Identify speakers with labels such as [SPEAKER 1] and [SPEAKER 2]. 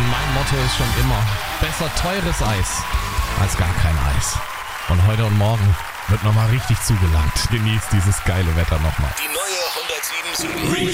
[SPEAKER 1] Mein Motto ist schon immer, besser teures Eis als gar kein Eis. Und heute und morgen wird nochmal richtig zugelangt. Genießt dieses geile Wetter nochmal.
[SPEAKER 2] Die neue 107.7